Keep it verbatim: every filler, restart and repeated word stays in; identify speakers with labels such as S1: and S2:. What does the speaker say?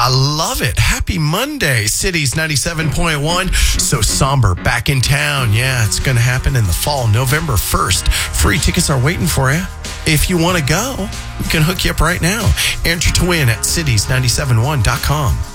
S1: I love it. Happy Monday, Cities ninety-seven point one. So Somber back in town. Yeah, it's going to happen in the fall, November first. Free tickets are waiting for you. If you want to go, we can hook you up right now. Enter to win at cities nine seven one dot com.